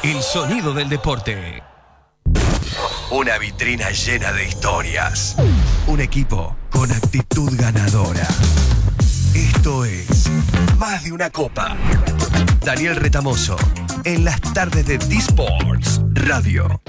El sonido del deporte. Una vitrina llena de historias. Un equipo con actitud ganadora. Esto es Más de una Copa. Daniel Retamoso, en las tardes de D-Sports Radio.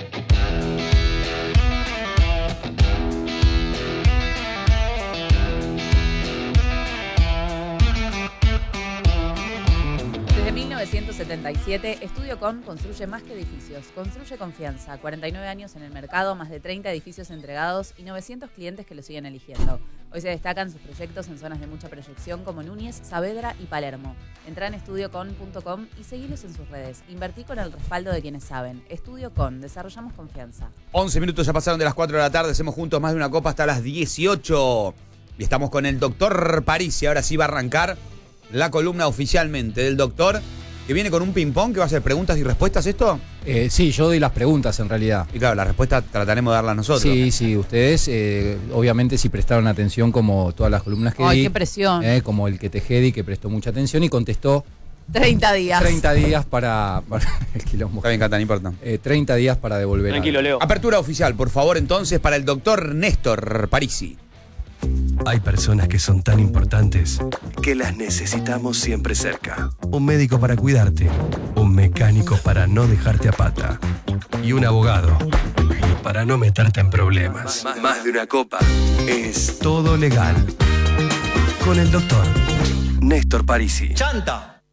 Desde 1977, Estudio Con construye más que edificios. Construye confianza. 49 años en el mercado, más de 30 edificios entregados y 900 clientes que lo siguen eligiendo. Hoy se destacan sus proyectos en zonas de mucha proyección como Núñez, Saavedra y Palermo. Entrá en estudiocon.com y seguilos en sus redes. Invertí con el respaldo de quienes saben. Estudio Con, desarrollamos confianza. 11 minutos ya pasaron de las 4 de la tarde, hacemos juntos Más de una Copa hasta las 18. Y estamos con el doctor Parisi. Ahora sí va a arrancar la columna oficialmente del doctor, que viene con un ping-pong que va a hacer preguntas y respuestas, ¿esto? Sí, yo doy las preguntas en realidad. Y claro, la respuesta trataremos de darla nosotros. Sí, ustedes obviamente si prestaron atención como todas las columnas que di. ¡Ay, qué presión! Como el que Tejedi, que prestó mucha atención y contestó 30 días. 30 días para el quilombo. Está bien, Cata, no importa. 30 días para devolver. Tranquilo, Leo. Apertura oficial, por favor, entonces, para el doctor Néstor Parisi. Hay personas que son tan importantes que las necesitamos siempre cerca. Un médico para cuidarte, un mecánico para no dejarte a pata y un abogado para no meterte en problemas. Más de una Copa es todo legal. Con el doctor Néstor Parisi. ¡Chanta!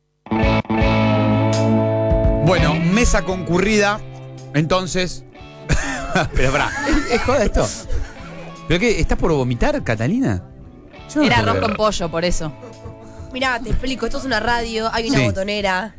Bueno, mesa concurrida, entonces... Pero pará, ¿es joda esto? ¿Pero qué? ¿Estás por vomitar, Catalina? Yo no Era puedo arroz con creer. pollo, por eso. Mirá, te explico, esto es una radio, hay una Sí. botonera.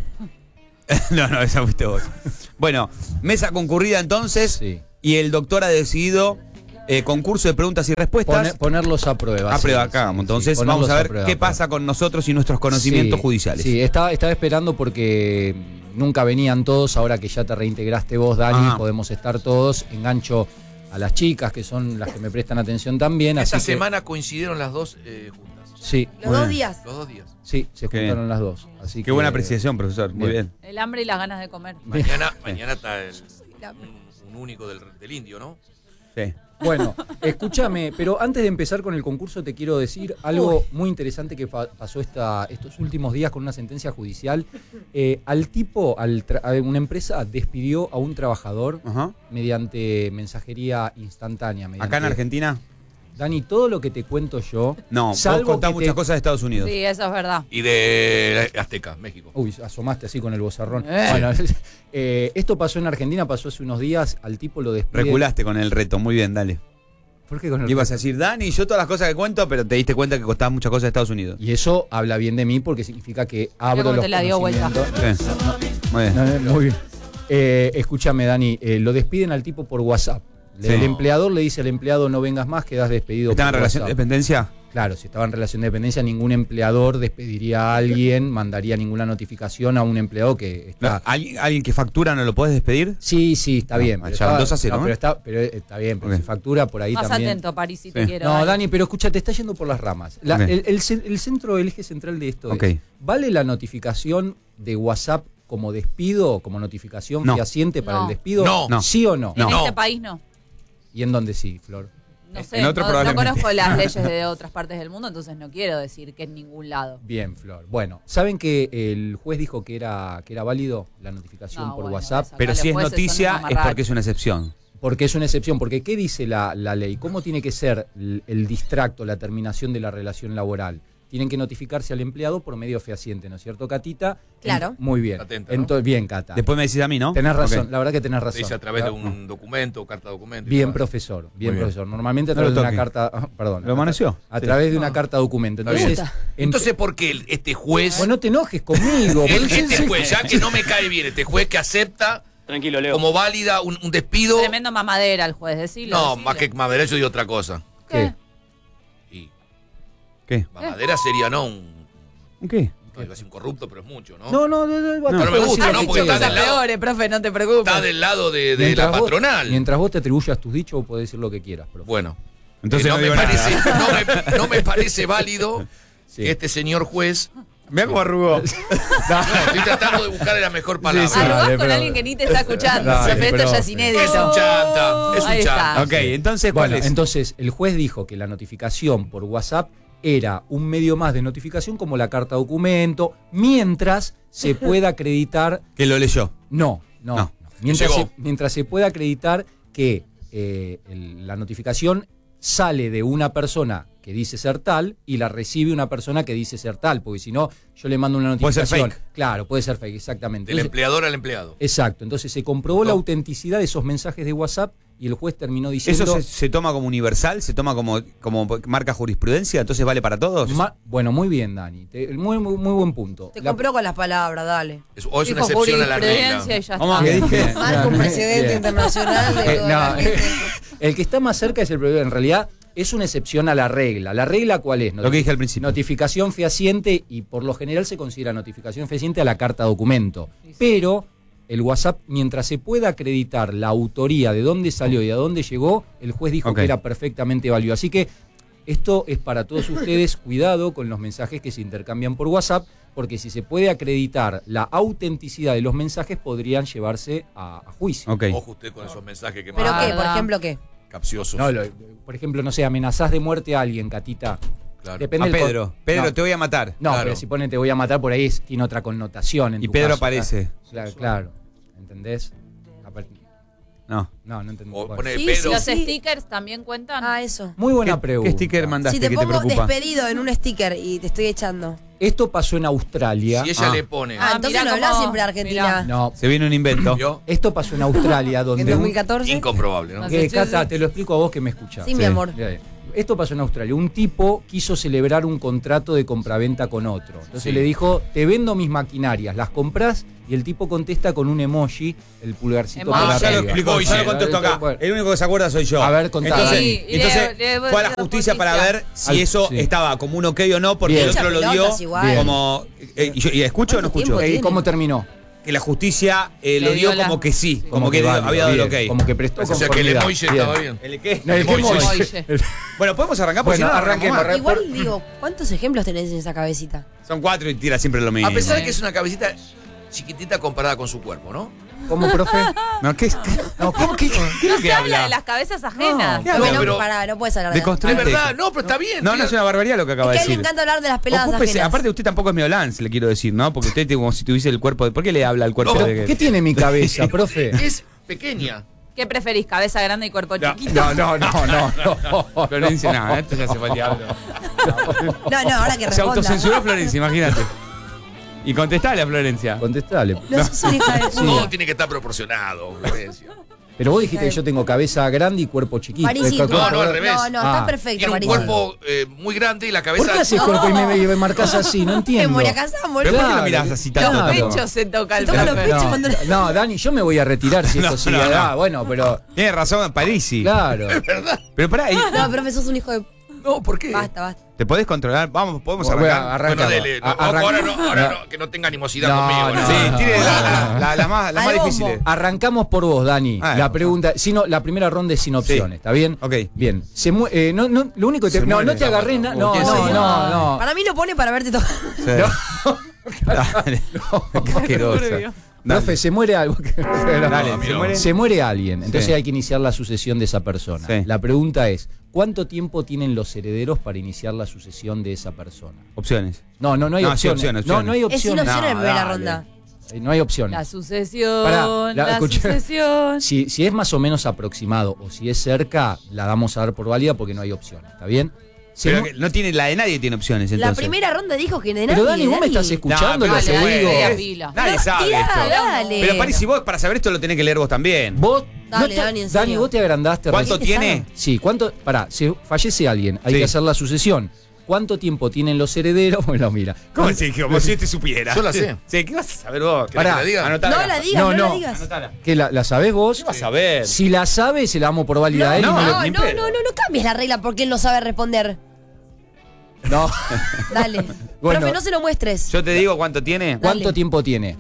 No, esa fuiste vos. Bueno, mesa concurrida entonces, Sí. y el doctor ha decidido concurso de preguntas y respuestas. Ponerlos a prueba. A prueba sí, acá. sí, Entonces sí, vamos a ver ponerlos qué prueba. pasa con nosotros y nuestros conocimientos Sí, judiciales. Sí, estaba esperando porque nunca venían todos, ahora que ya te reintegraste vos, Dani, podemos estar todos. Engancho a las chicas, que son las que me prestan atención también. Esta así que- semana coincidieron las dos juntas. Sí, Los 2 días. Los 2 días. sí, se Qué juntaron bien. las dos. Así Qué que- buena apreciación, profesor. Muy bien. El hambre y las ganas de comer. Mañana está un único del indio, ¿no? Sí. Bueno, escúchame, pero antes de empezar con el concurso te quiero decir algo muy interesante que pasó estos últimos días con una sentencia judicial. Al tipo, una empresa despidió a un trabajador Ajá. mediante mensajería instantánea. ¿Acá en Argentina? Dani, todo lo que te cuento yo... No, vos salvo contás que muchas cosas de Estados Unidos. Sí, eso es verdad. Y de Azteca, México. Uy, asomaste así con el bozarrón. Bueno, esto pasó en Argentina, pasó hace unos días, al tipo lo despiden. Reculaste con el reto, muy bien, dale. ¿Por qué con el Ibas a decir, Dani, yo todas las cosas que cuento, pero te diste cuenta que costaban muchas cosas de Estados Unidos. Y eso habla bien de mí porque significa que abro cómo los te la dio vuelta. conocimientos. Sí. Muy bien. No, muy bien. Escúchame, Dani, lo despiden al tipo por WhatsApp. Sí. El empleador le dice al empleado, no vengas más, quedas despedido ¿Están en por relación de WhatsApp. dependencia? Claro, si estaba en relación de dependencia, ningún empleador despediría a alguien, mandaría ninguna notificación a un empleado que está... ¿Alguien que factura no lo podés despedir? Sí, está bien. ya, Pero 2-0, ¿no? pero está bien, pero Ok. se factura por ahí Más también. atento, París, si te Sí. quiero. No, Dani, pero escucha, te está yendo por las ramas. Ok. El centro, el eje central de esto Ok. es, ¿vale la notificación de WhatsApp como despido, como notificación No. fehaciente para No. el despido? No. ¿Sí o no? En No. este país no. ¿Y en dónde sí, Flor? No sé, En otro no probablemente. conozco las leyes de otras partes del mundo, entonces no quiero decir que en ningún lado. Bien, Flor. Bueno, ¿saben que el juez dijo que era válido la notificación No, por bueno, WhatsApp? esa- Pero Acá si es los jueces son noticia, unos es porque mamarrachos. es una excepción. Porque es una excepción. Porque ¿qué dice la ley? ¿Cómo tiene que ser el distracto, la terminación de la relación laboral? Tienen que notificarse al empleado por medio fehaciente, ¿no es cierto, Catita? Claro. Muy bien. Atenta, ¿no? Bien, Cata. Después me decís a mí, ¿no? Tenés razón, Ok. la verdad que tenés Se razón. dice a través de un documento, carta documento. y Bien, todo. profesor, bien, Muy bien. profesor. Normalmente a No lo través de una toque. carta, perdón. ¿Lo manoseó? A Sí. través de una carta documento. Está bien. Entonces, Entonces, ¿por qué este juez, bueno, no te enojes conmigo. este juez, ya que no me cae bien, este juez que acepta Tranquilo, Leo. como válida un despido? Tremendo mamadera el juez, decilo. No, decilo. más que madera, yo digo otra cosa. ¿Qué? Y ¿Qué? mamadera sería no ¿Qué? no iba a decir un corrupto, pero es mucho, ¿no? No, No me gusta, ¿no? Porque está Cosas del lado, peores, profe, no te preocupes. está del lado de la patronal. Mientras vos te atribuyas tus dichos, podés decir lo que quieras. Profe. Bueno, Entonces no, no me digo parece, nada. no me parece válido Sí. que este señor juez Mirá cómo arrugó. Estoy tratando de buscar la mejor palabra. Sí, Arrugás dale, con pero- alguien que ni te está escuchando. Dale, Esto pero- ya es inédito. Es un chanta. Es Ahí un está. chanta. Ok, entonces, ¿cuál Bueno, es? entonces el juez dijo que la notificación por WhatsApp era un medio más de notificación como la carta documento, mientras se pueda acreditar. Que lo leyó. No. No. Mientras se pueda acreditar que la notificación sale de una persona que dice ser tal y la recibe una persona que dice ser tal, porque si no, yo le mando una Puede ser notificación. fake. Claro, puede ser fake, exactamente. Del Entonces, empleador al empleado. exacto, entonces se comprobó la autenticidad de esos mensajes de WhatsApp y el juez terminó diciendo... ¿Eso se toma como universal? ¿Se toma como marca jurisprudencia? ¿Entonces vale para todos? Bueno, muy bien, Dani. Muy buen punto. Te compró con las palabras, dale. O es una Dijo excepción a la jurisprudencia regla. y ya Vamos, está. ¿qué dije? Marco, un presidente Bien. internacional de toda la gente. El que está más cerca es el proveedor. En realidad es una excepción a la regla. ¿La regla cuál es? Lo que dije al principio. Notificación fehaciente, y por lo general se considera notificación fehaciente a la carta documento. Pero el WhatsApp, mientras se pueda acreditar la autoría de dónde salió y a dónde llegó, el juez dijo Ok. que era perfectamente válido. Así que esto es para todos ustedes. Cuidado con los mensajes que se intercambian por WhatsApp, porque si se puede acreditar la autenticidad de los mensajes, podrían llevarse a juicio. Ok. Ojo usted con esos mensajes que ¿Pero mandan qué? Por ejemplo, ¿qué? capciosos. No, por ejemplo, no sé, amenazás de muerte a alguien, Catita. Claro. Depende A del Pedro. Pedro, no, te voy a matar. no, Claro. pero si pone te voy a matar por ahí tiene otra connotación. En Y tu Pedro caso, aparece. Claro. ¿Entendés? No. No entendí. O Bueno. pone Sí, Pedro. ¿Los Sí. stickers también cuentan? Ah, eso. Muy buena ¿Qué pregunta. sticker mandaste Si te que te pongo preocupa? despedido en un sticker y te estoy echando. Esto pasó en Australia. Si ella Ah. le pone. Ah, entonces mirá no hablas cómo- siempre de Argentina. No, Se viene un invento. ¿Vio? esto pasó en Australia, En donde... 2014. Incomprobable, ¿no? No Que, Sí, Cata, sí. te lo explico a vos que me escuchás. Sí, mi amor. Bien. Esto pasó en Australia. Un tipo quiso celebrar un contrato de compraventa con otro. Entonces Sí. le dijo, te vendo mis maquinarias, ¿las comprás? Y el tipo contesta con un emoji, el pulgarcito Emoji. para Ah, ya lo arriba. explicó, Oye, ya lo contesto acá. Bueno. El único que se acuerda soy yo. A ver, contá, Entonces, Dani. Sí, y entonces le fue a la justicia para ver si eso Sí. estaba como un ok o no, porque Bien. el otro lo dio Pelotas igual. como... ¿Y escucho o no ¿Cuánto escucho? tiempo tiene? ¿Cómo terminó? Que la justicia lo Le dio dio como la- que sí, como que válido, había dado el bien, ok. Como que prestó O sea que el conformidad. emoji estaba bien. ¿El qué? No, el Emoji. emoji. Bueno, podemos arrancar porque Bueno, si no, no arranquemos, arrancamos más. Igual digo, ¿cuántos ejemplos tenés en esa cabecita? Son 4 y tira siempre lo mismo. A pesar de que es una cabecita chiquitita comparada con su cuerpo, ¿no? ¿Cómo, profe? No, ¿qué es? No, ¿cómo que? ¿Qué es lo Se que habla habla? de las cabezas ajenas. ¿Qué habla? Bueno, pero- pará, no puedes hablar de De eso. Es construir. verdad, no, pero está bien. No, no es una barbaridad lo que acaba Es de que a él le decir. encanta hablar de las peladas Ocúpese, ajenas. aparte usted tampoco es medio lance, le quiero decir, ¿no? Porque usted como si tuviese el cuerpo de... ¿Por qué le habla al cuerpo No, de... ¿Qué tiene mi cabeza, profe? Es pequeña. ¿Qué preferís? ¿Cabeza grande y cuerpo chiquito? No. Florencia, no, esto ya se fue al diablo. No, ahora que Se responda. autocensuró Florencia, imagínate. Y contestale a Florencia. Contestale. No sos una hija de puta. Todo tiene que estar proporcionado, Florencia. Pero vos dijiste que yo tengo cabeza grande y cuerpo chiquito. París, No, al revés. No, está Ah. perfecto, Tiene un París. cuerpo muy grande y la cabeza. ¿Por qué haces cuerpo y me marcás así? No Te entiendo. muere acá, boludo. ¿Pero por qué lo mirás así tanto? Los Claro. pechos se toca el Se toca los profe. pechos cuando- No, Dani, yo me voy a retirar si esto No, sigue. no, no. Ah, bueno, pero. Tiene razón, Parisi. Claro. Pero pará, No, profe, sos un hijo de... No, ¿por qué? Basta. ¿te podés controlar? Vamos, podemos Bueno, arrancar. arranca. Bueno, dele. A- Ojo, arranca- ahora no, que no tenga animosidad No, conmigo. no, Sí, no. tire las más Al bombo. difíciles. Arrancamos por vos, Dani. Ah, la no. pregunta, la primera ronda es sin opciones, ¿está bien? Ok. Bien. No, lo único que te. Se No, muere. no te agarré nada. No, ¿Qué no, se- no. Para mí lo pone para verte tocar. Sí. Dale. Qué asquerosa. Profe, se muere algo. Dale, No, ¿se muere? Se muere alguien, entonces Sí. hay que iniciar la sucesión de esa persona. Sí. La pregunta es, ¿cuánto tiempo tienen los herederos para iniciar la sucesión de esa persona? Opciones. No hay No, sí, opciones. opciones. No hay Es opciones. sin opción en No, primera dale. ronda. No hay opciones. La sucesión, Pará, la escuché. sucesión. Si es más o menos aproximado o si es cerca, la damos a dar por válida porque no hay opciones, ¿está bien? Pero que no tiene, la de nadie tiene opciones, entonces. La primera ronda dijo que de Pero nadie. Dani, vos me estás escuchando No, lo que dale, digo. dale, pila. Nadie No, sabe tirá, esto. dale. Pero París, si vos para saber esto lo tenés que leer vos también. Vos, Dale, Dani, en serio. Dani, vos te agrandaste. ¿Cuánto recién. tiene? Sí, ¿cuánto? Pará, si fallece alguien, hay Sí. que hacer la sucesión. ¿Cuánto tiempo tienen los herederos? Bueno, mira. ¿Cómo decís? Como si te supiera. Yo la sé. Sí, ¿qué vas a saber vos? ¿Querés que Pará. la diga? Anotala. No la digas, No, no, no. la digas. Anotala. ¿Que la sabés vos? ¿Qué vas a ver? Si la sabe, se la damos por válida a él. y No, no lo- No, ni no, pedo. no cambies la regla porque él no sabe responder. no. Dale. Bueno. Profe, no se lo muestres. Yo te digo cuánto tiene. ¿Cuánto Dale. tiempo tiene?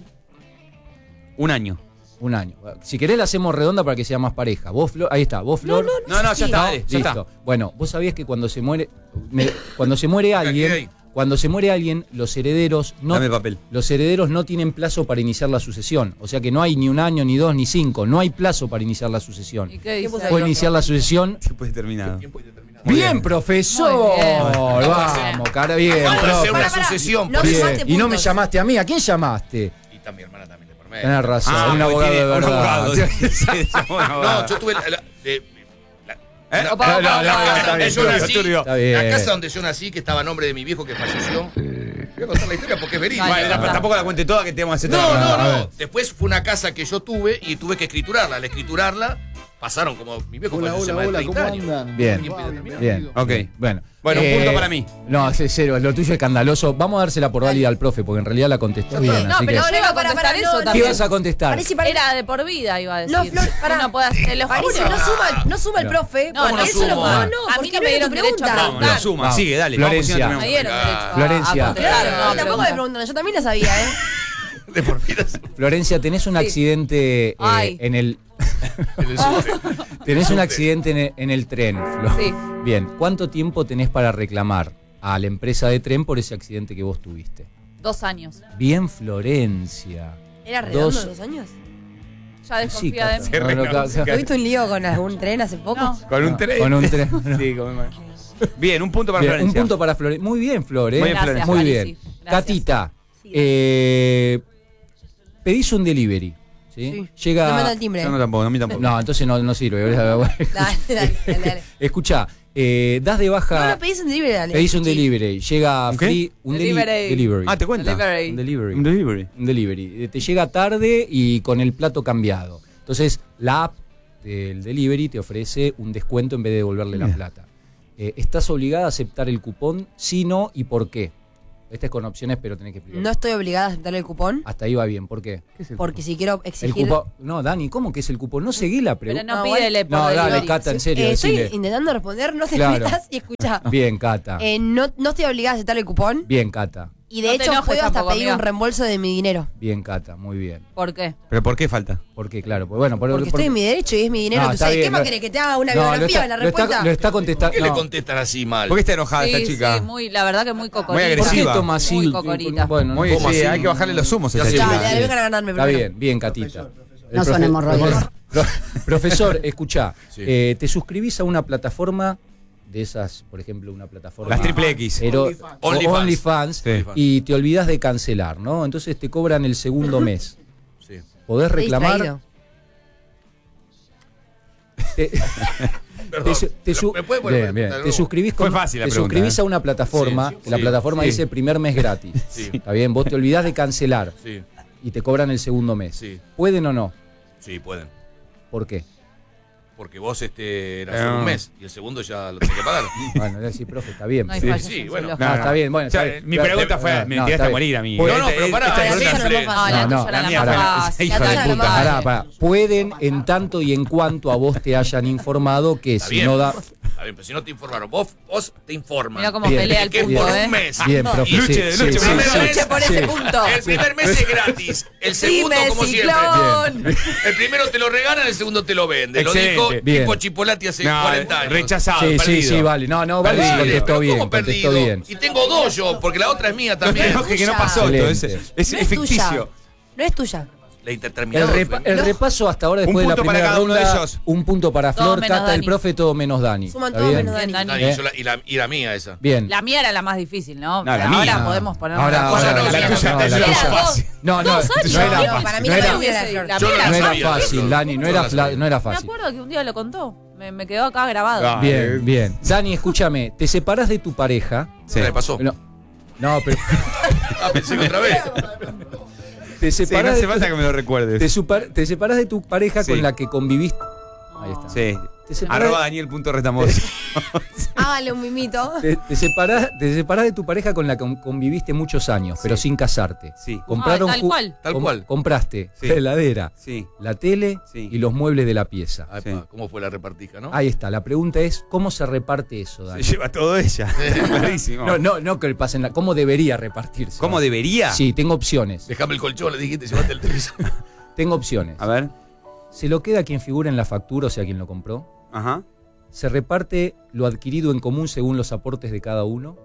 Un año. Un año. Si querés la hacemos redonda para que sea más pareja. Vos, Flor, ahí está. Vos, Flor. No, ya está, dale, ya Listo. está. Bueno, vos sabías que cuando se muere alguien, ahí. Cuando se muere alguien, los herederos Dame papel. no tienen plazo para iniciar la sucesión. O sea que no hay ni 1 año, ni 2, ni 5. No hay plazo para iniciar la sucesión. ¿Y qué dice? Puede iniciar la sucesión. Tiempo determinado. Bien, profesor. Muy bien. Vamos, cara, bien. No, profe. hacer una sucesión. No por me eso. llamaste Bien. Y no me puntos. llamaste a mí. ¿A quién llamaste? Y también mi hermana también de por medio. Tenés razón, un porque abogado de tiene un verdad. abogado. Sí, un abogado. No, yo tuve ¿Eh? Opa, No, opa, no, opa, no, opa. está bien, yo nací, turbio. Está bien. la casa donde yo nací, que estaba a nombre de mi viejo que falleció. Voy a contar la historia porque es verídica. Vale, Bueno, está. tampoco la cuente toda que te vamos a hacer No, toda la- no, a ver. no. Después fue una casa que yo tuve y tuve que escriturarla. Al escriturarla, pasaron como mi viejo falleció más de 30 años. Bien. Tiempo indeterminado. Bien. Ok. Bueno. Bueno, un punto para mí. No, es cero, lo tuyo es escandaloso. Vamos a dársela por válida al profe, porque en realidad la contestó bien. No, así pero que... yo iba a contestar eso ¿Qué también. vas a contestar? Parece, Era de por vida, iba a decir. No, Flor, pará. Uno puede hacer, te lo Parece, juro. no suma el profe. No, porque no eso suma. no, A porque mí no no me era tu dieron derecho a pregunta. preguntar. Lo suma, Vamos. sigue, dale. Florencia. Vamos, Me si no dieron terminamos. derecho Florencia. a contestar. Claro, No, tampoco me pregunta. preguntan, yo también la sabía, ¿eh? De por vida. Florencia, tenés un Sí. accidente Ay. en el... En el subte. Tenés un accidente en el tren, Flo. Sí. Bien, ¿cuánto tiempo tenés para reclamar a la empresa de tren por ese accidente que vos tuviste? 2 años. Bien, Florencia. ¿Era redondo Dos- 2 años? Ya desconfía de mí. Qué raro. ¿Tuviste un lío con algún tren hace poco? No. Con un tren. Con un tren. Sí, con un... Bien, un punto para Bien, Florencia. un punto para Florencia. Muy bien, Flor. Muy bien, Gracias, Florencia. Muy Floreci. bien. Gracias. Catita, Sí. pedís un delivery. ¿sí? Sí. Llega... No me da el timbre. Yo no tampoco, a mí tampoco. No, entonces no sirve. Dale. Escuchá, das de No, baja... no pedís un delivery, dale. Pedís un Sí. delivery. Llega ¿Un qué? free... Un delivery. Ah, ¿te cuenta? Delivery. Un delivery. Un delivery. Un delivery. Te llega tarde y con el plato cambiado. Entonces, la app del delivery te ofrece un descuento en vez de devolverle la Bien. plata. ¿Estás obligada a aceptar el cupón? Si no, ¿y por qué? Esta es con opciones, pero tenés que explicar. No estoy obligada a aceptar el cupón, Hasta ahí va bien. ¿Por qué? porque si quiero El exigir... cupón. No, Dani, ¿cómo que es el cupón? No seguí la Pero pregunta. no No, pídele por No, dale, delivery. Cata, en serio, estoy decile. intentando responder, no te Claro. metas y escucha. Bien, Cata. No estoy obligada a aceptar el cupón Bien, Cata. y de No te hecho enojes puedo hasta tampoco, pedir amiga. un reembolso de mi dinero. Bien, Cata. Muy bien. ¿Por qué? ¿Pero por qué falta? Porque, claro, pues bueno, Porque estoy en mi derecho y es mi dinero. No, ¿Tú está sabes bien, qué más lo- querés? ¿Que te haga una No, biografía de la respuesta? lo está ¿Por contestando. qué le no. contestan así mal? ¿Por qué está enojada esta Sí, chica? sí, muy, la verdad que muy cocorita. Muy ¿Por qué agresiva. toma así? Muy cocorita. Bueno, Muy, ¿Cómo sí, así? hay que bajarle los humos a Ya esta sé. chica. Dale, dale, vengan a ganarme Está primero. bien, Catita. No son hemorroides. Profesor, escuchá, Sí. te suscribís a una plataforma de esas, por ejemplo, una plataforma... Las triple X. OnlyFans. Sí. Y te olvidás de cancelar, ¿no? Entonces te cobran el segundo mes. Sí. ¿Podés Estoy reclamar? distraído. Perdón. ¿Me puede poner Bien, bien. de nuevo? Te suscribís, Fue fácil la te pregunta, suscribís ¿eh? a una plataforma, Sí, sí, que la sí. plataforma Sí. dice primer mes gratis. Sí. Está bien, vos te olvidás de cancelar Sí, y te cobran el segundo mes. Sí. ¿Pueden o no? sí, pueden. ¿Por qué? Porque vos eras solo un mes y el segundo ya lo tenés que pagar. Bueno, voy a decir, profe, está bien. No hay Sí, fallas sí, en bueno. su No, lógica. está bien, bueno. O sea, está bien. mi pregunta fue, me tiraste está a bien. morir a mí. Pueden- No, pero pará, Esta es pregunta eso no es- lo No, la No, tuya era la mía, más pará, fácil. hija La de tuya era puta. la más Pará, fácil. pará. Pueden en tanto y en cuanto a vos te hayan informado que Está si bien. no da... Está bien, pero si no te informaron, vos te informan. Mira cómo Bien. pelea el Que punto, por ¿eh? un mes. Bien, profe. Luche, sí, luche, sí, primero sí, luche por sí. ese punto. El primer mes es gratis. El segundo, Dime, como siempre. ciclón. El primero te lo regalan, el segundo te lo vende. Lo Excelente. dijo Bien. tipo Chipolati hace No, 40 años. rechazado, Sí, sí, perdido. sí, vale. No, vale, Perdido. contestó Pero bien, ¿cómo contestó perdido? bien. Y tengo dos yo, porque la otra es mía también. No, que no pasó esto, Excelente. es No es ficticio. tuya. No es tuya. La El, interterminada. repaso hasta ahora, después de la punto para primera cada uno de ronda, ellos. un punto para Todo Flor, menos Cata, el Dani. profe, todo menos Dani. Suman ¿Está todo bien? menos Dani. Bien, Dani. Y la mía esa. Bien. La mía era la más difícil, ¿no? No, la Ahora mía. podemos poner Ahora, una cosa. ahora, no, la la tuya, tuya, no, la la tuya. tuya. Era dos. No, no, Dos años. no era No, fácil. para mí No la era- tuya era Flor. La Yo mía no era no era sabía, fácil, Flor. Dani, no Yo era, la sabía. no era Me fácil. acuerdo que un día lo contó. Me quedó acá grabado. Ah. Bien, bien. Dani, escúchame, te separás de tu pareja. ¿Qué le pasó? No, pero Ah, pensé que otra vez. te Sí, no separás, hace de, falta que me lo recuerdes. te separás de tu pareja Sí. con la que conviviste. Ahí está. Sí. Te separás, Arroba Daniel.retamoso. Hágale un mimito. te separás de tu pareja con la que conviviste muchos años, pero sin casarte. Sí. Compraron tal ju- cual. Tal cual. Compraste Sí. la heladera, Sí. la tele Sí. y los muebles de la pieza. Ay, Sí. pa, ¿cómo fue la repartija, no? Ahí está. La pregunta es, ¿cómo se reparte eso, Se Dani? lleva todo ella. Clarísimo. No que pasen la... ¿Cómo debería repartirse? ¿Cómo debería? Sí, tengo opciones. Déjame el colchón, le dijiste, llevate el televisor. Tengo opciones. A ver. Se lo queda quien figura en la factura, o sea, quien lo compró. Ajá. Se reparte lo adquirido en común según los aportes de cada uno.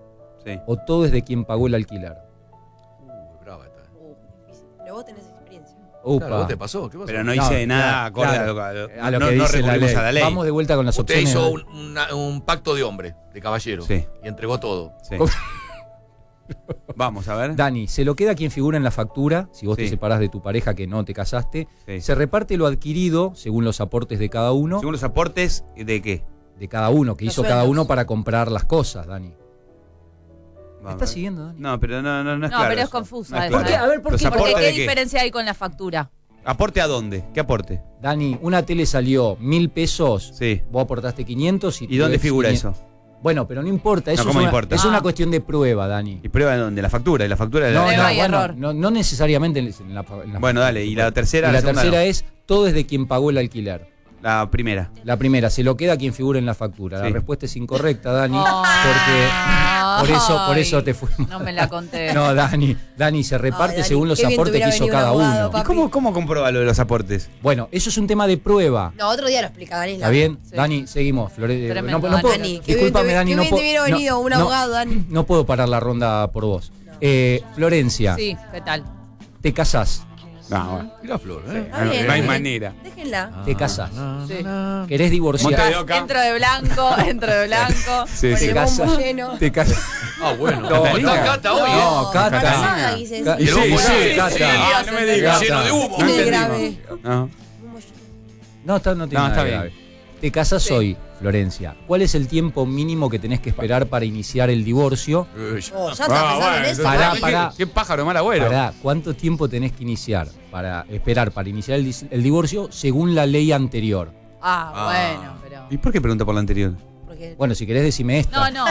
Sí. o todo es de quien pagó el alquiler? Brava está. Pero vos tenés experiencia. Upa. Claro, ¿vos te pasó? ¿Qué pasó? Pero no hice nada claro, acorde claro, a lo que no dice la recurrimos ley. a la ley. Vamos de vuelta con las Usted opciones. hizo un pacto de hombre, de caballero. Sí. Y entregó todo. Sí. Vamos a ver. Dani, se lo queda quien figura en la factura, si vos te Sí. separás de tu pareja que no te casaste. Sí. Se reparte lo adquirido según los aportes de cada uno. Según los aportes, ¿de qué? De cada uno, que Los hizo cada sueldos. uno para comprar las cosas, Dani. ¿Me Vamos. estás siguiendo, Dani? No, pero no es No, claro. pero es eso. confusa No es esa, claro. ¿eh? A ver, ¿por ¿Los qué? aportes Porque de ¿qué qué? diferencia hay con la factura? ¿Aporte a dónde? ¿Qué aporte? Dani, una tele salió 1.000 pesos, Sí. vos aportaste 500 y ¿Y dónde tu ex figura 500. eso? Bueno, pero no importa, eso No, ¿cómo es, una, importa? es Ah. una cuestión de prueba, Dani. ¿Y prueba de dónde? ¿La factura? ¿Y la factura de la... No, Prueba y bueno, error. no necesariamente en la Bueno, dale, ¿y la tercera? Y la segunda tercera no. es, todo es de quien pagó el alquiler. La primera. La primera, se lo queda quien figura en la factura. La Sí. respuesta es incorrecta, Dani, Ay, porque por eso te fuimos. No me la conté. No, Dani, se reparte Ay, Dani, según los qué bien te aportes que hubiera hizo venido cada un abogado, uno. papi. ¿Cómo comprueba lo de los aportes? Bueno, eso es un tema de prueba. No, otro día lo explica, Dani. ¿Está bien? Sí. Dani, seguimos. Tremendo, no puedo, Dani, qué discúlpame, bien, Dani. qué no bien puedo- te hubiera venido un abogado, Dani. No puedo parar la ronda por vos. Florencia, Sí, ¿qué tal? te casás. No, bueno. Mirá, Flor, Está bien. No hay manera. Déjenla. Te casás. Sí. ¿Querés divorciar? Monte de Oca. Entro de blanco, entro de blanco. Sí, Con sí. el casa. bombo lleno. Te casás. Ah, bueno. No, Está no. Cata hoy, No, Cata. Embarazada, dice. Ca- Y el bombo Sí, lleno. Cata. Sí, Ah, no me digas. lleno de humo. Tiene entendimos. grave. No. Bombo lleno. No, no tiene No, nada está de bien. grave. Te casás hoy, Florencia. ¿Cuál es el tiempo mínimo que tenés que esperar para iniciar el divorcio? Oh, ya está pensando en eso. Pará, Dani. pará. ¿Qué pájaro mal agüero? Pará, ¿cuánto tiempo tenés que iniciar para iniciar el divorcio según la ley anterior? Bueno, pero. ¿Y por qué pregunta por la anterior? Porque Bueno, si querés decime esta. No.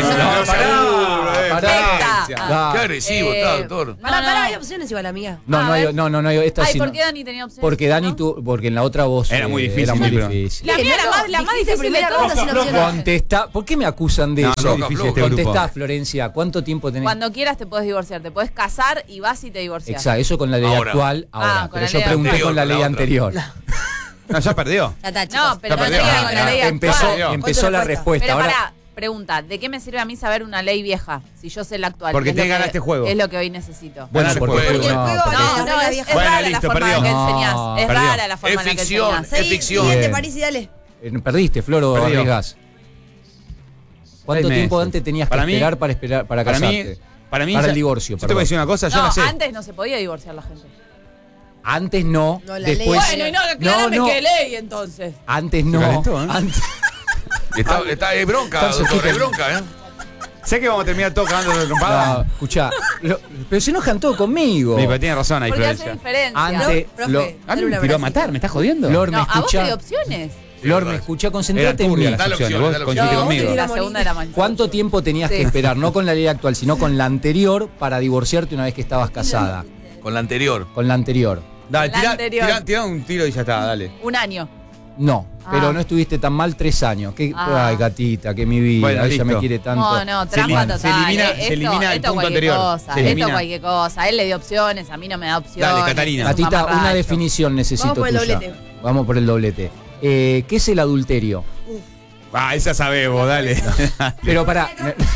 Pará. Ah, Qué agresivo está, doctor. Pará, hay opciones igual, amiga. No, A no, hay, ver. no, esta Ay, sí ¿por no. qué Dani tenía opciones? Porque Dani ¿no? porque en la otra voz Era muy difícil, Era muy pero- difícil. La mía No, la más dijiste difícil de primera ronda sin todas. opciones. Contestá, ¿por qué me acusan de No, eso? es difícil este grupo. Contestá, Florencia, ¿cuánto tiempo tenés? Cuando quieras te puedes divorciar, te puedes casar y vas y te divorcias. Exacto, eso con la ley Ahora. actual, ahora. con Pero la yo ley pregunté anterior, con la con la ley otra. anterior. No, ya perdió. Ya está, chicos. No, pero Ya no perdió. sigue con la ley empezó actual. empezó la respuesta. Pero Ahora, pará, pregunta, ¿de qué me sirve a mí saber una ley vieja si yo sé la actual? Porque Es lo te gana que- este juego. Es lo que hoy necesito. bueno, Ganaste porque, el juego. Porque el juego porque- vale. No, regla es vieja. Bueno, rara listo, la forma perdió. en que No, enseñás. Es perdió. rara la forma Es en la que ficción. enseñás. Es ficción. Siguiente, Bien. París y dale. Perdiste, Flor, o Perdió. arriesgás. ¿Cuánto 6 tiempo meses. antes tenías que Para mí- esperar para Para mí, casarte? para mí Para ya- el divorcio, Yo te voy a decir una cosa, yo No, la sé. antes no se podía divorciar la gente. Antes no, No, la después ley- Bueno, y no, aclárame no. qué ley entonces. antes Se no. calentó, ¿eh? Antes, Está bronca, Entonces, doctor, sí, es bronca, ¿eh? Sé que vamos a terminar todo cagando de no, trompada. escuchá, pero se enojan todo conmigo. Sí, pero tiene razón ahí, Porque hace Florencia. diferencia. Antes, Profe, Flor, Ah, dale me un tiró a abracito. matar, ¿me estás jodiendo? Flor, ¿me No, a vos te escuchá? di opciones. Flor, ¿me verdad. escuchá? Eran Concentrate en mí. turbias las Dale opciones, opciones, vos dale coincidís opciones. conmigo. No, La morir. segunda de la mañana. ¿Cuánto tiempo tenías que Sí. esperar, no con la ley actual, sino con la anterior, para divorciarte una vez que estabas casada? Con la anterior. Con la anterior. Dale, La anterior. tira un tiro y ya está, dale. Un año. No, Ah. pero no estuviste tan mal 3 años. Ay, gatita, que mi vida, Bueno, ella listo. me quiere tanto. No, Se trampa elimina- total. se elimina el esto punto cualquier anterior. Cosa, Se esto elimina. cualquier cosa. Él le dio opciones, a mí no me da opciones. Dale, Catalina. es un Gatita, una mamarracho. definición necesito Vamos por el tuya. doblete. Vamos por el doblete. ¿Qué es el adulterio? Ah, esa sabemos, dale. Pero para.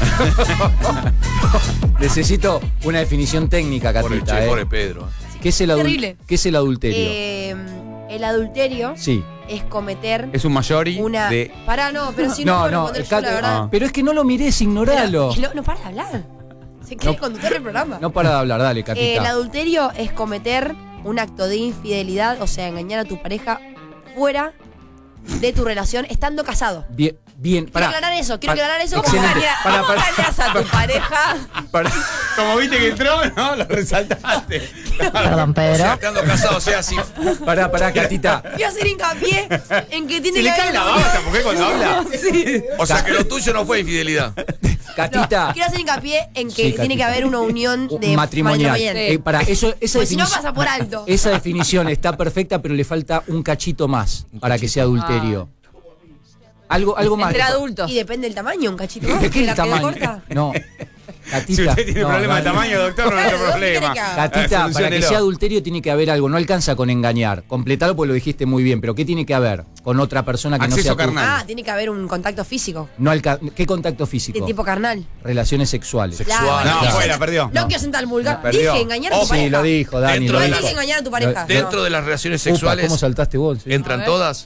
Necesito una definición técnica, Pobre Catita. Che, pobre Pedro. ¿Qué es el Terrible. ¿Qué es el adulterio? El adulterio Sí. es cometer Es un mayori una. de... Pará, no, pero si no, puedo responder yo, Cata, la verdad. pero es que no lo mires, ignoralo. Pero, no para de hablar. Se quiere conducir el programa. No para de hablar, dale, El Catita. adulterio es cometer un acto de infidelidad, o sea, engañar a tu pareja fuera de tu relación estando casado. Bien, Quiero aclarar eso, quiero aclarar eso. como Excelente. para- Para, ¿Cómo engañas a tu pareja? Como viste que entró, no, lo resaltaste. Perdón, O Pedro. sea, estando casado, o sea, si Pará, Catita. Quiero hacer hincapié en que tiene Se le que cae haber la una baba a esta unión. mujer cuando habla. O sea, que lo tuyo no fue infidelidad. Catita. Quiero hacer hincapié en que Sí, tiene Catita. que haber una unión de matrimonial. Sí. Para eso, esa Pues si no definición- pasa por alto. Esa definición está perfecta, pero le falta un cachito más para que sea adulterio. Algo más. Entre adultos. Y depende del tamaño, un cachito más. ¿De qué ¿La el quedó tamaño? corta? No. Catita, Si usted tiene no, problema de Dani. tamaño, doctor, no hay Claro, ¿qué problema. quiere que haga? Catita, para que Soluciónelo. sea adulterio tiene que haber algo. No alcanza con engañar. Completalo porque lo dijiste muy bien. Pero ¿qué tiene que haber con otra persona que Acceso no sea tú? carnal. Ah, tiene que haber un contacto físico. No ¿Qué contacto físico? De tipo carnal. Relaciones sexuales. Sexual. Claro, No, quiero fuera, sentar- perdió. No quiero sentar el vulgar. Perdió. Dije engañar a tu Ojo. pareja. Sí, lo dijo, Dani. Dentro lo de No las- dijo. dije engañar a tu pareja. Dentro de las relaciones Upa, sexuales, ¿cómo saltaste vos? Sí. A ¿entran ver. todas?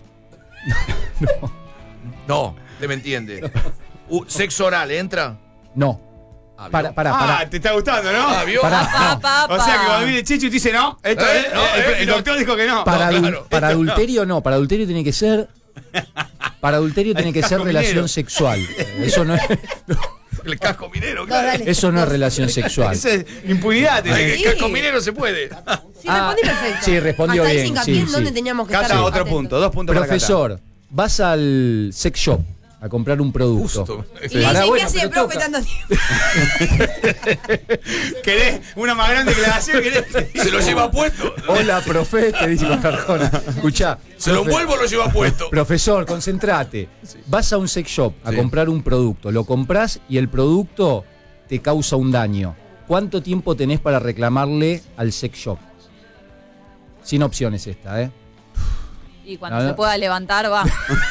No, usted me entiende. ¿Sexo oral entra? No. Ah, Para, ¿vio? para. te está gustando, ¿no? Ah, ¿vio? Pará. O sea que cuando viene Chicho y dice no, esto el doctor dijo que no. Para, No, claro. para adulterio no, para adulterio tiene que ser. Para adulterio tiene que ser casco relación minero. sexual. Eso no es, El casco minero, No, claro. dale. eso no es relación sexual. Eso es impunidad. Ay, tenés. el casco minero se puede. Sí, respondí perfecto. sí, respondió Hasta bien, ese hincapié sí, en donde sí. teníamos que Cata, estar. otro atentos. punto, 2 puntos para Profesor, vas al sex shop a comprar un producto. Justo. Y le Pará, dicen, bueno, ¿qué hace de pero profe toca. tanto tiempo? Cata. ¿Querés una más grande declaración? Se lo lleva puesto. Hola, profe, te dice con Arjona. Escuchá. Se lo profe, envuelvo o lo lleva puesto. Profesor, concentrate. Vas a un sex shop a comprar un producto, lo compras y el producto te causa un daño. ¿Cuánto tiempo tenés para reclamarle al sex shop? Sin opciones esta, ¿eh? Y cuando No, se no. pueda levantar, va.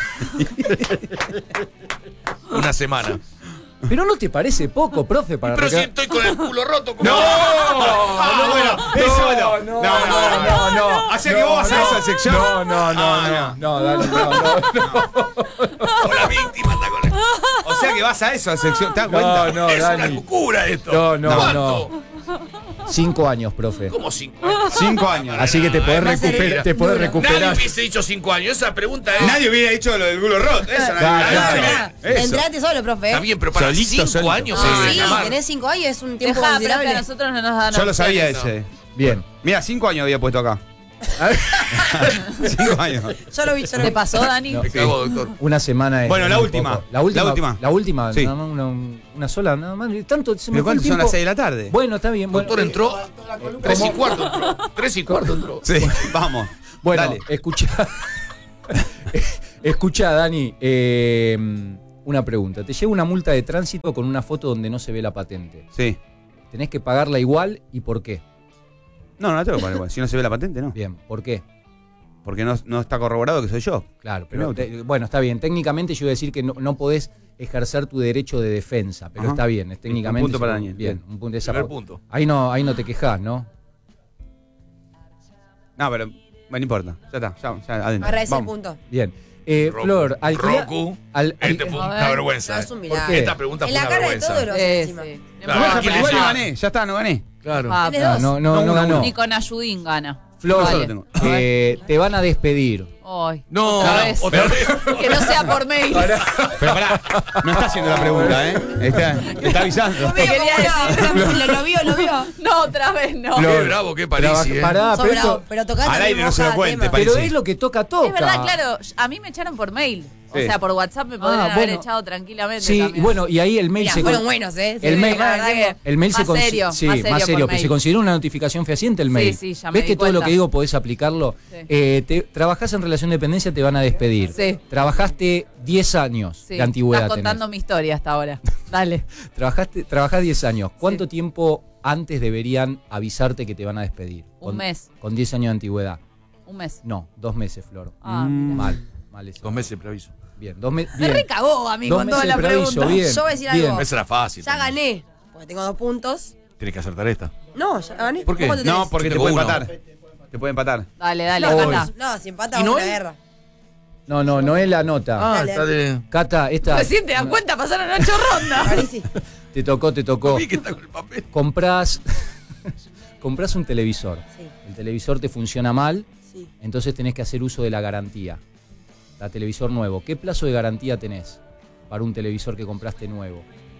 Una semana. Pero no te parece poco, profe, para Pero si reclamar. estoy con el culo roto. ¿cómo? bueno, eso no. O sea que vos vas a eso al sex shop. No, Dani, no. O la víctima está con el... O sea que vas a eso al sex shop. ¿Te das cuenta? No, es una Dani. locura esto. No. ¿Cuánto? 5 años, profe. ¿Cómo 5 años? 5 años. Así que te podés Va a ser recuperar. Te podés duro. recuperar. Nadie hubiese dicho 5 años. Esa pregunta es... Nadie hubiera dicho lo del culo roto. Eso nadie Claro, hubiera claro. dicho. Mirá, Eso. entrate solo, profe. Está bien, pero para Solito, 5 solito. años Ah, se sí, reclamar. tenés 5 años, es un tiempo Deja, pero que a considerable. nosotros no nos dan Yo lo sabía opciones. ese. Bien. Mira, 5 años había puesto acá. 5 años. Yo lo vi, yo lo ¿Te vi. pasó, Dani? No. Me cago, doctor. Una semana es. Bueno, la muy última. poco. La última. La última. Sí. Nada más una sola, nada más. Tanto se me ¿Pero fue el cuánto son tiempo. las 6 de la tarde? Bueno, está bien. Bueno, Doctor entró 3 y cuarto entró. 3 y cuarto entró. Sí, vamos. Bueno, Dale. escucha, Dani. Una pregunta. Te llega una multa de tránsito con una foto donde no se ve la patente. Sí. ¿Tenés que pagarla igual y por qué? No la tengo que pagar igual. Si no se ve la patente, no. Bien, ¿por qué? Porque no está corroborado que soy yo. Claro, Primero pero bueno, está bien. Técnicamente yo iba a decir que no podés ejercer tu derecho de defensa, pero Ajá. está bien. Técnicamente. Un punto para yo- Daniel. Bien, un punto de esa Primer forma. punto. Ahí no te quejás, ¿no? No, pero no importa. Ya está, ya adentro. Agarra ese Vamos. punto. Bien. Roku. Flor, alquila. Roku. Este Fue A una ver. vergüenza. No, es un ¿eh? milagro. qué? Esta pregunta En fue la una cara de vergüenza. todo lo hace encima. Claro, Bueno, ¿quién pero le igual no llega? gané. Ya está, no gané. Claro. Ah, Tenés dos. No No, ganó. Ni con Ayudín gana. Flor, Yo Vale. lo tengo. te van a despedir. Ay, No, otra vez. otra vez. Que no sea por mail. Pero pará, no está haciendo la pregunta, ¿eh? Está avisando. Te quería decir. Lo vio. No, otra vez no. Qué bravo, qué Parisi, ¿eh? Pará, pero, Sobrado, esto- pero tocate Al aire no se lo cuente, pero Parisi. es lo que toca. Es verdad, claro. A mí me echaron por mail. O Sí. sea, por WhatsApp me podrían haber bueno. echado tranquilamente. Sí, también. y bueno, y ahí el mail Mira, se fueron con- buenos, ¿eh? El Sí, mail, la verdad que- el mail se más con- serio, sí, más serio por que mail. se considera una notificación fehaciente el mail. Sí, ya me ¿Ves di que todo lo cuenta. que digo podés aplicarlo? Sí. Trabajás en relación de dependencia, te van a despedir. Sí. Trabajaste 10 años Sí, de antigüedad. estás contando mi historia hasta ahora. Dale. Trabajás 10 años. ¿Cuánto tiempo antes deberían avisarte que te van a despedir? Un mes. Con 10 años de antigüedad. Un mes. No, 2 meses, Flor. Ah, mira. Mal eso. 2 meses preaviso. Bien, 2 meses. Me recagó a mí con toda la pregunta. Bien, Yo voy a decir bien. algo. Esa era fácil. Ya también. gané, porque tengo 2 puntos. Tienes que acertar esta. No, ya gané. ¿Por qué? ¿Cómo te tenés? No, porque te Tengo puede uno. empatar. Te puede empatar. Dale, dale, No, Cata. no, si empata ¿Y vamos no a la es? guerra. No es la nota. Ah, Dale, está de. Cata, esta. Recién te das cuenta, pasaron 8 rondas. Parisi. Te tocó. Vi que está con el papel. Comprás un televisor. Sí, El televisor te funciona mal, sí. entonces tenés que hacer uso de la garantía. La televisor nuevo. ¿Qué plazo de garantía tenés para un televisor que compraste nuevo?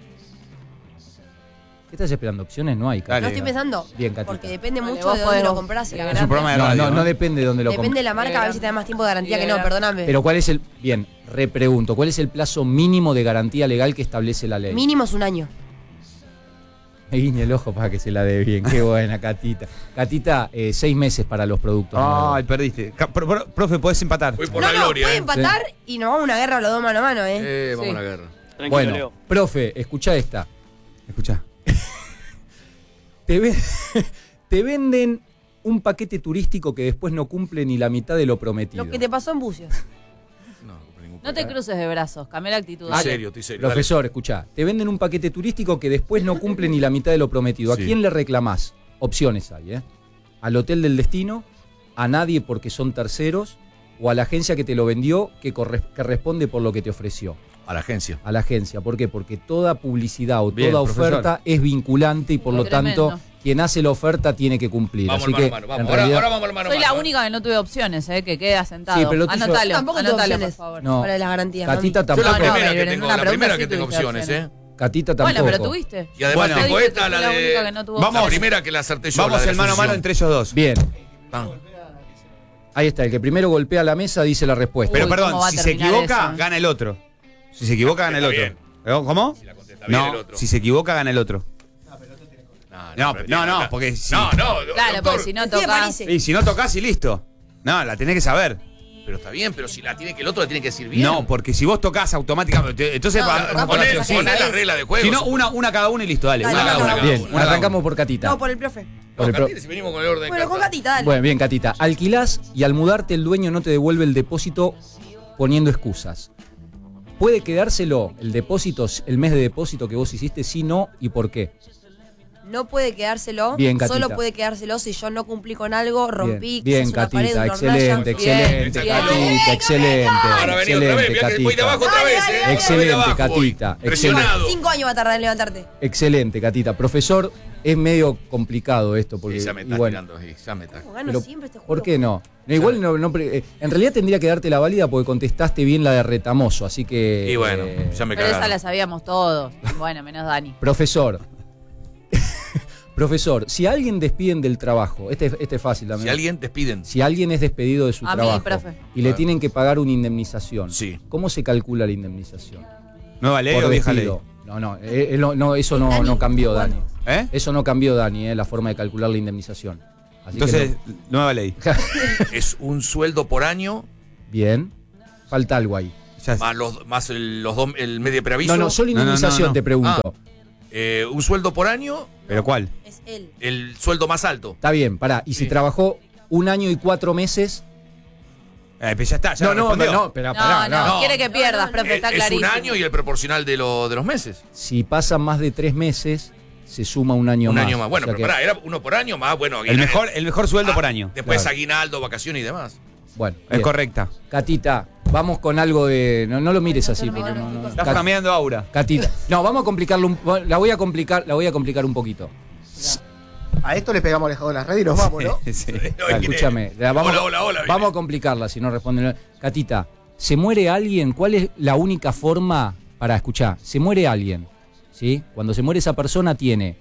¿Qué estás esperando? ¿Opciones? No hay, Cata. Dale. No estoy pensando. Bien, Catita. Porque depende Vale, mucho vos de dónde podés lo vos. compras. y la Es Es un garantía. programa de No, radio. no depende de dónde lo Depende de compres. la marca, a ver si te da más tiempo de garantía que no, perdóname. Pero ¿cuál es el. Bien, repregunto. ¿Cuál es el plazo mínimo de garantía legal que establece la ley? Mínimo es un año. Me guiña el ojo para que se la dé bien. Qué buena, Catita. Catita, 6 meses para los productos. Ay, perdiste. Profe, podés empatar. Voy por No, la no, gloria, puede empatar y nos vamos a una guerra los dos mano a mano, Vamos Sí. a la guerra. Tranquilo, Bueno, Leo. profe, escucha esta. Escuchá. Te, ven- te venden un paquete turístico que después no cumple ni la mitad de lo prometido. Lo que te pasó en Bucios. No, por ningún No te problema. cruces de brazos, cambia la actitud. Estoy serio, estoy serio. Profesor, escucha, te venden un paquete turístico que después no cumple ni la mitad de lo prometido. ¿A Sí. quién le reclamás? Opciones hay, ¿eh? Al hotel del destino, a nadie porque son terceros, o a la agencia que te lo vendió que responde por lo que te ofreció. Dale. A la agencia. A la agencia. ¿Por qué? Porque toda publicidad o Bien, toda profesor. oferta es vinculante y por lo Tremendo. tanto quien hace la oferta tiene que cumplir. Vamos Así al mano que a mano. Vamos. en Ahora, realidad- ahora vamos al mano a Soy la mano. única que no tuve opciones, que queda sentado. Sí, pero lo tuyo- Anótalo, Tampoco tuve anótalo, por opciones. favor. No. Para las garantías. Catita mami. Yo la tampoco. No, primera pero que en tengo, una la pregunta primera sí que tengo tuviste opciones, opciones. Catita tampoco. Bueno, pero tuviste. Y además Bueno. tengo Yo dije esta, que la fui la única que de. no tuvo La opciones. primera que la acerté yo. Vamos la de el mano a mano sucesión. entre ellos dos. Bien, Ah. ahí está. El que primero golpea la mesa dice la respuesta. Pero Uy, perdón, ¿cómo va a si se terminar equivoca, eso? gana el otro. Si se equivoca, gana el Está otro. bien. ¿Cómo? Si la contesta bien el No, otro. si se equivoca, gana el otro. No, pero no, tiene no, acá. porque si. No, Claro, doctor, porque si no Sí, me tocas. parece. Y si no tocas y listo. No, la tenés que saber. Pero está bien, pero si la tiene que el otro la tiene que decir bien. No, porque si vos tocás automáticamente. Entonces, No, va- tocás bueno, porque sí. Poné la sabés. regla de juego. Si no, una cada uno y listo, dale. Dale, Una cada no, una. no. Bien, Una cada arrancamos una. por Catita. No, por el profe. No, Por el Catita, si venimos con el orden. Bueno, con carta. Catita, dale. Bueno, bien, Catita. Alquilás y al mudarte el dueño no te devuelve el depósito poniendo excusas. ¿Puede quedárselo el depósito, el mes de depósito que vos hiciste? Sí, no, ¿y por qué? No puede quedárselo. Bien, Catita. Solo puede quedárselo si yo no cumplí con algo, rompí, Bien, quizás una pared, Catita, una excelente, hornalla. excelente, Bien, Catita, bien. excelente, Ahora vení otra vez, mirá que voy de abajo otra vez, Dale, dale, Excelente, Otra vez de abajo voy. Catita, Presionado. 5 años va a tardar en levantarte. excelente, Catita. Profesor, es medio complicado esto porque Sí, ya me y estás bueno, tirando, sí, ya me estás. Gano pero siempre este juego. ¿por qué no? No, igual en realidad tendría que darte la válida porque contestaste bien la de Retamoso, así que Y bueno, ya me Pero esa cagaron. la sabíamos todos. Bueno, menos Dani. Profesor. Profesor, si a alguien despiden del trabajo, este es fácil también. Si alguien despiden. Si alguien es despedido de su A mí, trabajo profe. y le Ah. tienen que pagar una indemnización, Sí. ¿cómo se calcula la indemnización? ¿Nueva ley Por o vieja ley? despido. No, eso no, Dani, no cambió, bueno. Dani. ¿Eh? Eso no cambió, Dani, la forma de calcular la indemnización. Así que Entonces, nueva ley. Es un sueldo por año bien, falta algo ahí. Ya más el medio preaviso. No, solo No, no, indemnización no. te pregunto. Un sueldo por año, ¿Pero cuál? Es él. el sueldo más alto. Está bien, pará. Y si Sí. trabajó 1 año y 4 meses. Pues ya está, ya respondió. pero No, quiere que pierdas, profe, está Es un clarísimo. año y el proporcional de los meses. Si pasan más de 3 meses, se suma un año Un más. año más. Bueno, O sea pero que- pará, era uno por año más, bueno. El mejor sueldo por año. Después Claro. aguinaldo, vacaciones y demás. Bueno, Es bien. correcta. Catita, vamos con algo de. No lo mires así, porque no. Está flameando Aura. Catita. No, vamos a complicarlo. La voy a complicar un poquito. A esto le pegamos alejado de las redes y nos vamos, ¿no? Sí. Escúchame. Hola, Vamos a complicarla si no responden. Catita, ¿se muere alguien? ¿Cuál es la única forma para escuchar? Se muere alguien, ¿sí? Cuando se muere esa persona tiene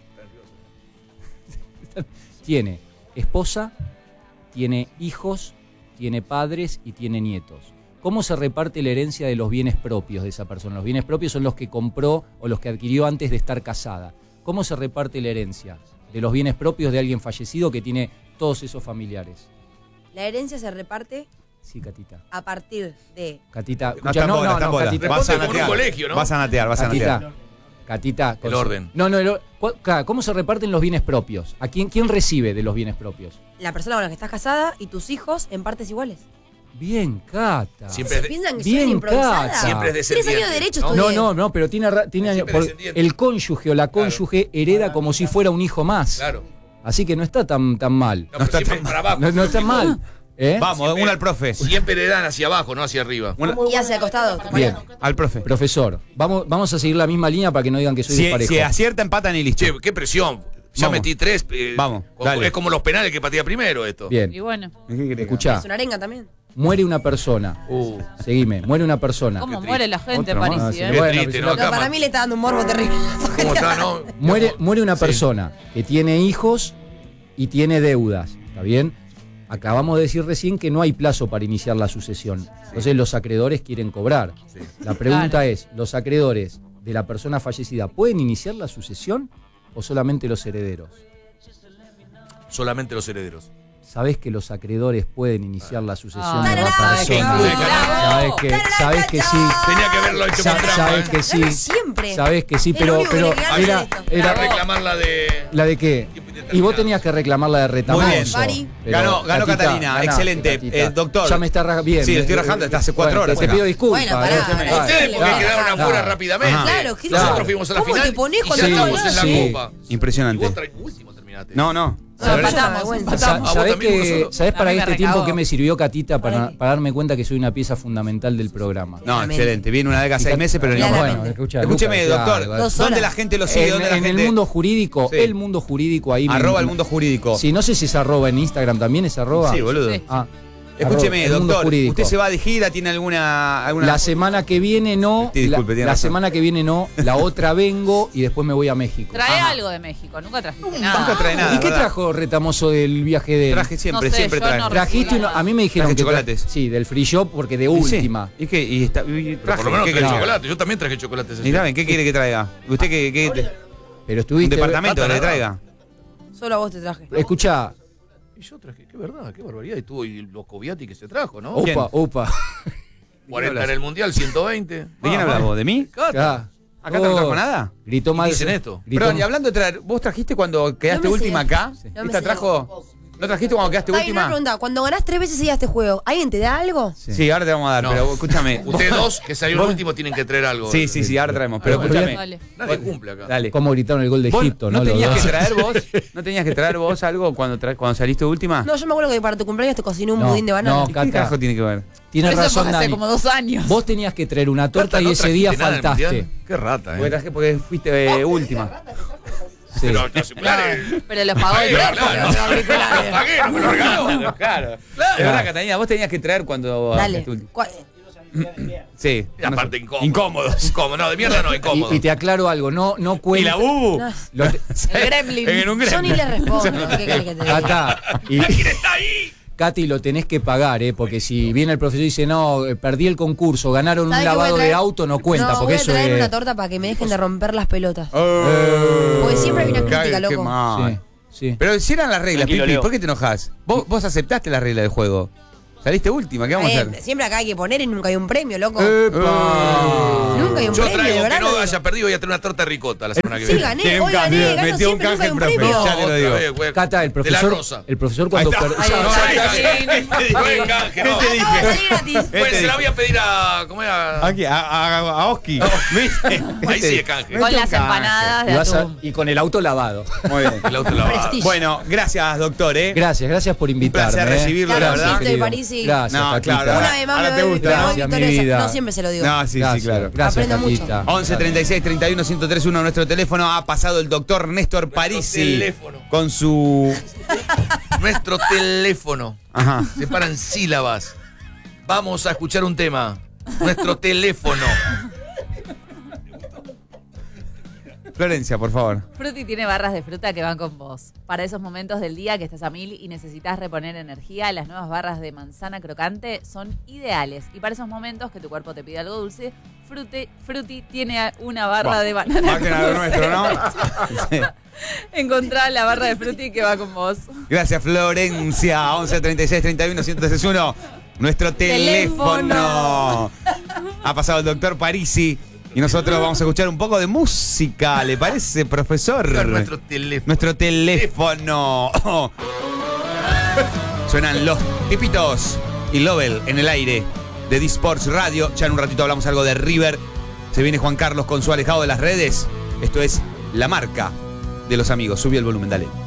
esposa, tiene hijos, tiene padres y tiene nietos. ¿Cómo se reparte la herencia de los bienes propios de esa persona? Los bienes propios son los que compró o los que adquirió antes de estar casada. ¿Cómo se reparte la herencia de los bienes propios de alguien fallecido que tiene todos esos familiares? La herencia se reparte Sí, Catita. a partir de. Catita, No escucha, está en bola, está en bola. Catita. Vas a Responde como en un natear. colegio, ¿no? Vas a natear, vas a natear. Catita, El orden. Claro, ¿cómo se reparten los bienes propios? ¿A quién recibe de los bienes propios? La persona con la que estás casada y tus hijos en partes iguales. Bien, Cata. Siempre ¿Se de- piensan que Bien, soy improvisada? Cata. Siempre es 3 descendiente. años de derecho ¿no? estudié. No, pero tiene años. Siempre descendiente. El cónyuge o la cónyuge hereda como si fuera un hijo más. Claro. Así que no está tan mal. No, pero siempre para abajo. No está mal. ¿Eh? Vamos, Siempre- una al profe. Siempre heredan hacia abajo, no hacia arriba. Y hacia acostado. Bien, Al profe. profesor, vamos a seguir la misma línea para que no digan que soy disparejo. Si acierta, empatan y listo. Che, qué presión. Ya Vamos. metí 3. Vamos, dale. Es como los penales que patea primero esto. Bien, Y bueno, escuchá, Es una arenga también. muere una persona. Seguime, muere una persona. ¿cómo triste. muere la gente, Otro más. París? Ah, Qué Bueno, triste, pero ¿no? si No, Acá, para mí le está dando un morbo terrible. ¿Cómo está, no? Muere una Sí. persona que tiene hijos y tiene deudas, ¿está bien? Acabamos de decir recién que no hay plazo para iniciar la sucesión. Entonces los acreedores quieren cobrar. La pregunta Claro. es, ¿los acreedores de la persona fallecida pueden iniciar la sucesión? o solamente los herederos? Solamente los herederos. ¿Sabés que los acreedores pueden iniciar la sucesión Ah. de otra ¡Tarará! persona? ¿Sabés que sí? Tenía que haberlo hecho con trampa. ¿Sabés que sí? Siempre. Sabés que sí, Es pero lo único que le queda era de esto. Era reclamar la de... ¿la de qué? Y vos tenías que reclamar la de Retamoso. Muy bien. Pari. Pero, Ganó Catita, Catalina, ganaste, excelente. Catita. Doctor. Ya me está bien. Sí, lo estoy rajando, está hace 4 horas Te acá. pido disculpas. Bueno, pará, pará. Ustedes porque Claro. quedaron afuera Claro. rápidamente. Ajá. Claro, ¿qué Nosotros tal? fuimos a la ¿Cómo final te ponés y cuando ya todo estamos en la sí. copa. Y Impresionante. vos último terminaste. No, no. Empatamos. Bueno, Empatamos. ¿Sabés, también uno solo. ¿Sabés para A mí me este tiempo recagó. que me sirvió Catita para darme cuenta que soy una pieza fundamental del programa? No, Claramente. excelente. Viene una vez cada 6 meses, pero no Claramente. importa. Bueno, escucha, Escúcheme, Lucas, doctor. claro, Dos ¿Dónde horas. la gente lo sigue? ¿Dónde la en gente? el mundo jurídico, Sí. el mundo jurídico ahí. Arroba el mundo jurídico. Sí, no sé si es arroba en Instagram también, es arroba. Sí, boludo. Sí. Ah, Escúcheme, arroba, el mundo doctor. jurídico. ¿Usted se va de gira? ¿Tiene alguna La semana que viene no. Sí, disculpe, tiene la razón. semana que viene no. La otra vengo y después me voy a México. Trae Ajá. algo de México, nunca trajiste Nunca nada. trae nada. ¿Y qué ¿verdad? trajo Retamoso del viaje de él? Traje siempre, No sé, siempre yo traje. no- Trajiste uno, a mí me dijeron Traje que chocolates. Sí, del free shop porque de Y sí. última. ¿Y qué? Y está, y Pero traje, por lo menos ¿qué traje querés? chocolate. Yo también traje chocolate ese ¿Y día. saben qué quiere que traiga? ¿Usted qué Pero un estuviste. departamento que le nada. traiga? Solo a vos te traje. Escuchá. Y yo traje, qué verdad, qué barbaridad. Y tuvo y los Coviati que se trajo, ¿no? ¿Quién? Opa. 40 en el Mundial, 120. ¿De quién hablas vos? ¿De mí? Acá. ¿Acá no trajo nada? Gritó Y mal. dicen esto. Gritó- Perdón, y hablando de traer, ¿vos trajiste cuando quedaste No me última sigas. acá? Sí. No me ¿Esta sigas. trajo? ¿No trajiste cuando quedaste Ay, una última? pregunta. Cuando ganás 3 veces seguidas este juego, ¿alguien te da algo? Sí, ahora te vamos a dar, No. pero escúchame. Ustedes dos, que salieron último, tienen que traer algo. Sí, sí, sí, ahora traemos. Pero Pero escúchame. Dale. Nadie cumple acá. Dale. Cómo gritaron el gol de ¿Vos Egipto, ¿no? ¿No Los tenías dos. que traer vos? ¿No tenías que traer vos algo cuando saliste última? No, yo me acuerdo que para tu cumpleaños te cociné un No, budín de banana. no, ¿Y ¿Qué Cata. carajo tiene que ver? Tienes Pero eso fue razón, hace Dani. como 2 años. Vos tenías que traer una torta Cata, y ¿no ese día trajiste nada del faltaste. Mundial? Qué rata, Porque ¿eh? traje porque fuiste última. Sí. Pero los auriculares. Pero los pagó el Claro, teléfono, claro. los auriculares. Pagué, no me lo regaló. Claro. Es verdad, Catalina, vos tenías que traer cuando Dale. quedaste última. ¿Cuál? Sí. Y aparte incómodo. Incómodos. Incómodo, no, de mierda no, incómodo. Y te aclaro algo, no ¿Y cuenta. la bubu? No, Lo te- El gremlin. En un yo ni gremlin. le respondo. ¿Qué querés que te diga? Cata, y, ¿Quién está ahí? Katy, lo tenés que pagar, porque si viene el profesor y dice, no, perdí el concurso, ganaron un ¿Sabés qué voy a lavado de traer? auto, no cuenta, No, porque voy a eso traer es... una torta para que me dejen de romper las pelotas. Oh. Porque siempre hay una crítica, Qué loco. mal. Sí, sí. Pero si eran las reglas, Tranquilo, Pipi, Leo. ¿por qué te enojas? Vos aceptaste las reglas del juego. Saliste última, ¿qué vamos a hacer? Siempre acá hay que poner y nunca hay un premio, loco. ¡Epa! Nunca hay un Yo premio, de traigo verdad. que lo no digo. haya perdido, voy a traer una torta de ricota la semana que Sí, viene. gané, Tiene un hoy gané, cambio, gano metió un siempre, nunca hay un canje, profe. premio. Ya te lo Otra digo. vez, güey. Cata, el De la profesor rosa. cuando... Ahí está. per- Ay, No, ay, ay, ay, ay, no es canje, ¿Qué no. te dije? Ah, salí gratis. Pues se la voy a pedir a. ¿Cómo era? Aquí, a Oski. ¿Viste? Ahí sí es canje. Con las empanadas y, de vas a- atún. y con el auto lavado. Muy bien. El auto lavado. Prestigio. Bueno, gracias, doctor, ¿eh? Gracias por invitarme. placer recibirlo, la Gracias, verdad. querido. De París y- Gracias, No, Catita. claro, Una vez más ahora me te voy gusta. victoriosa. Gracias, mi vida. No siempre se lo digo. No, sí, Gracias, sí, claro. Gracias, Aprendo mucho. Catita. 11 36 31 1031 nuestro teléfono. Ha pasado el doctor Néstor Parisi teléfono. con su. Nuestro teléfono. Ajá. Se paran sílabas. Vamos a escuchar un tema. Nuestro teléfono. Florencia, por favor. Fruti tiene barras de fruta que van con vos. Para esos momentos del día que estás a 1000 y necesitas reponer energía, las nuevas barras de manzana crocante son ideales. Y para esos momentos que tu cuerpo te pide algo dulce, Fruti tiene una barra de banana. Más que nada lo nuestro, ¿no? Sí. Encontrá la barra de Fruti que va con vos. Gracias, Florencia. 11 36 31 1031. Nuestro teléfono. Ha pasado el doctor Parisi. Y nosotros vamos a escuchar un poco de música. ¿Le parece, profesor? Nuestro teléfono. Nuestro teléfono. Suenan los tipitos y Lovell en el aire de D-Sports Radio. Ya en un ratito hablamos algo de River. Se viene Juan Carlos con su alejado de las redes. Esto es La Marca de los Amigos. Subí el volumen, dale.